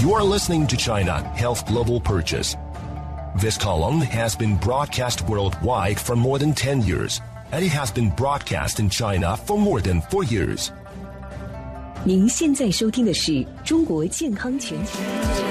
You are listening to China Health Global Purchase. This column has been broadcast worldwide for more than 10 years, and it has been broadcast in China for more than 4 years. 您现在收听的是中国健康全球。